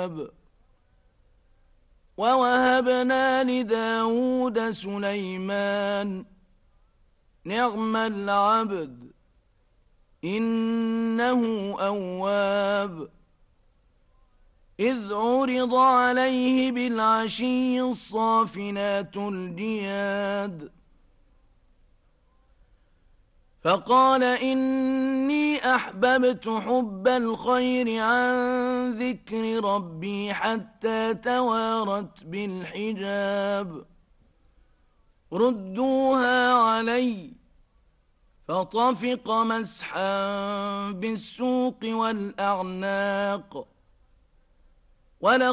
أواب. ووهبنا لداود سليمان نعم العبد إنه أواب. إذ عرض عليه بالعشي الصافنات الجياد فقال إني أحببت حب الخير عن ذكر ربي حتى توارت بالحجاب ردوها علي فطفق مسحا بالسوق والأعناق